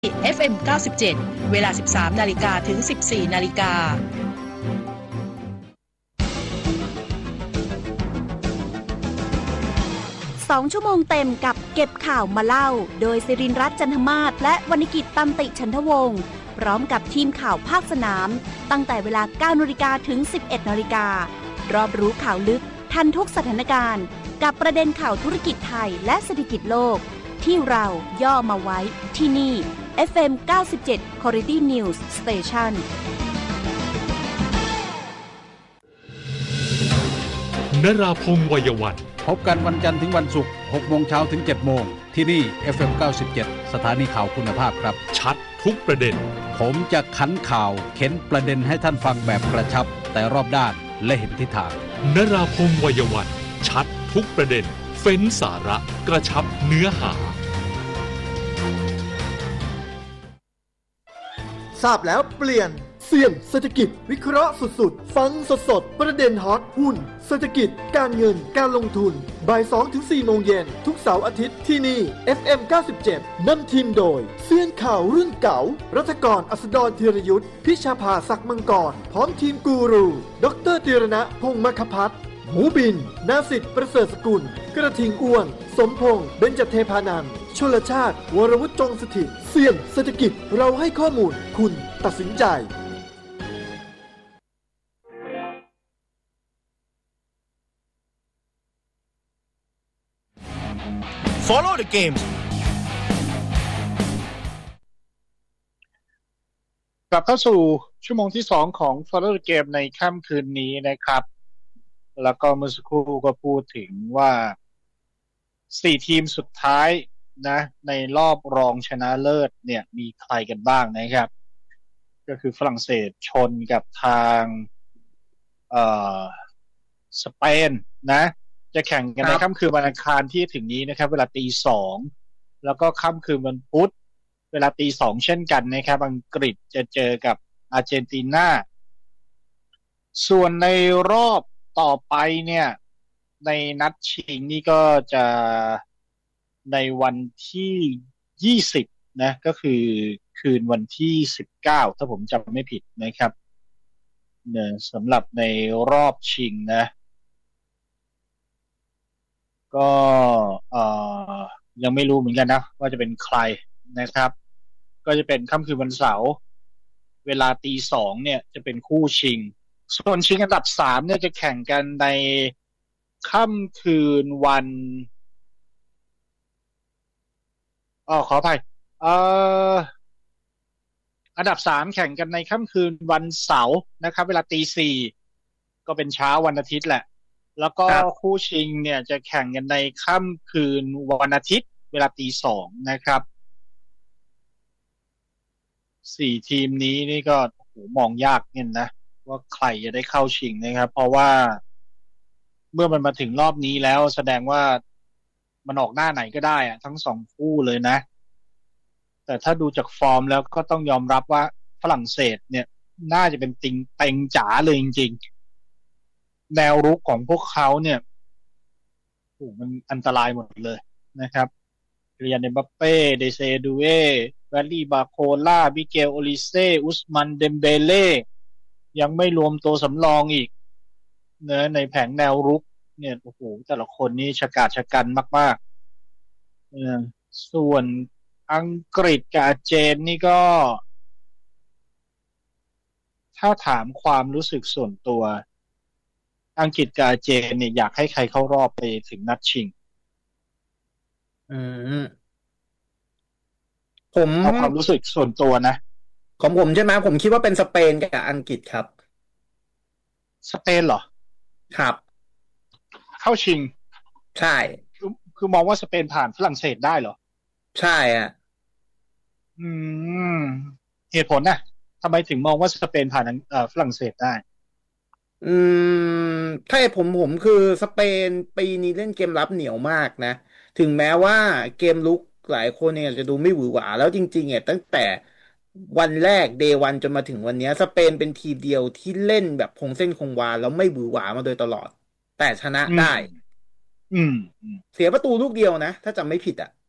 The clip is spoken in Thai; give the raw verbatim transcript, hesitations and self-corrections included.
เอฟ เอ็ม เก้าสิบเจ็ด เวลา สิบสามนาฬิกา ถึง สิบสี่นาฬิกาสองชั่วโมงเต็มกับเก็บข่าวมาเล่าโดยศิรินทร์รัตน์จันทมาศและวรรณกิจตันติฉันทวงศ์พร้อมกับทีมข่าวภาคสนามตั้งแต่เวลา เก้านาฬิกา ถึง สิบเอ็ดนาฬิการอบรู้ข่าวลึกทันทุกสถานการณ์กับประเด็นข่าวธุรกิจไทยและเศรษฐกิจโลกที่เราย่อมาไว้ที่นี่ เอฟ เอ็ม เก้าสิบเจ็ด Quality News Station นราพงษ์ วัยวันพบกันวันจันทร์ถึงวันศุกร์ หกโมงเช้าถึง เจ็ดโมงที่นี่ เอฟ เอ็ม เก้าสิบเจ็ด สถานีข่าวคุณภาพครับชัดทุกประเด็นผมจะขันข่าวเข็นประเด็นให้ท่านฟังแบบกระชับแต่รอบด้านและเห็นทิศทางนราพงษ์ วัยวันชัดทุกประเด็นเฟ้นสาระกระชับเนื้อหาทราบแล้วเปลี่ยนเสี่ยงเศรษฐกิจวิเคราะห์สุดๆฟังสดๆประเด็นฮอตหุ้นเศรษฐกิจการเงินการลงทุนบ่าย สองถึงสี่ โมงเย็นทุกเสาร์อาทิตย์ที่นี่ เอฟ เอ็ม เก้าสิบเจ็ด นำทีมโดยเสี่ยงข่าวรุ่นเก่ารัฐกรอัสดรธีรยุทธพิชาภาศักดิ์มังกรพร้อมทีมกูรูดรธีรณะพงษ์มคพัฒน์หมูบินนาสิทธิ์ประเสริฐสกุลกระทิงอ้วนสมพงษ์เบญจเทพานันท์ชลชาติวรวุฒิจงสถิตเสี่ยงเศรษฐกิจเราให้ข้อมูลคุณตัดสินใจ Follow the games กลับเข้าสู่ชั่วโมงที่สองของ Follow the Game ในค่ำคืนนี้นะครับแล้วก็เมื่อสักครู่ก็พูดถึงว่าสี่ทีมสุดท้ายนะในรอบรองชนะเลิศเนี่ยมีใครกันบ้างนะครับก็คือฝรั่งเศสชนกับทางเอ่อสเปนนะจะแข่งกันในค่ำคืนวันอังคารที่ถึงนี้นะครับเวลาตีสองแล้วก็ค่ำคืนวันพุธเวลาตีสองเช่นกันนะครับอังกฤษจะเจอกับอาร์เจนตินาส่วนในรอบต่อไปเนี่ยในนัดชิงนี่ก็จะในวันที่ยี่สิบนะก็คือคืนวันที่สิบเก้าถ้าผมจำไม่ผิดนะครับเนี่ยสำหรับในรอบชิงนะก็เอ่อยังไม่รู้เหมือนกันนะว่าจะเป็นใครนะครับก็จะเป็นค่ำคืนวันเสาร์เวลาตีสองเนี่ยจะเป็นคู่ชิงส่วนชิงอันดับสามเนี่ยจะแข่งกันในค่ำคืนวันอ๋อขออภัยเอ่ออันดับสามแข่งกันในค่ำคืนวันเสาร์นะครับเวลาตีสี่ก็เป็นเช้าวันอาทิตย์แหละแล้วก็คู่ชิงเนี่ยจะแข่งกันในค่ำคืนวันอาทิตย์เวลาตีสองนะครับสี่ทีมนี้นี่ก็โอ้โหมองยากเนี่ยนะว่าใครจะได้เข้าชิงนะครับเพราะว่าเมื่อมันมาถึงรอบนี้แล้วแสดงว่ามันออกหน้าไหนก็ได้อะทั้งสองคู่เลยนะแต่ถ้าดูจากฟอร์มแล้วก็ต้องยอมรับว่าฝรั่งเศสเนี่ยน่าจะเป็นติงเต็งจ๋าเลยจริงๆแนวรุกของพวกเขาเนี่ยโอ้มันอันตรายหมดเลยนะครับเรียนเอ็มบัปเป้เดเซดูเอแวลลี่บาโคล่าบิเกลโอลิเซ่อุสมันเดมเบเล่ยังไม่รวมตัวสำรองอีกเนอะในแผงแนวรุกเนี่ยโอ้โหแต่ละคนนี่ชะกาจชะกันมากๆเออส่วนอังกฤษกับอาร์เจนนี่ก็ถ้าถามความรู้สึกส่วนตัวอังกฤษกับอาร์เจนเนี่ยอยากให้ใครเข้ารอบไปถึงนัดชิงอืมผมเอาความรู้สึกส่วนตัวนะของผมใช่ไหมผมคิดว่าเป็นสเปนกับอังกฤษครับสเปนเหรอครับเข้าชิงใช่คือคือมองว่าสเปนผ่านฝรั่งเศสได้เหรอใช่อ่ะอืมเหตุผลน่ะทำไมถึงมองว่าสเปนผ่านเอ่อฝรั่งเศสได้อืมถ้าผมผมคือสเปนปีนี้เล่นเกมรับเหนียวมากนะถึงแม้ว่าเกมลุกหลายคนเนี่ยจะดูไม่หวือหวาแล้วจริงๆเนี่ยตั้งแต่วันแรกเดย์วันจนมาถึงวันนี้สเปนเป็นทีมเดียวที่เล่นแบบคงเส้นคงวาแล้วไม่หวือหวามาโดยตลอดแต่ชนะได้อืมเสียประตูลูกเดียวนะถ้าจำไม่ผิดอ่ะ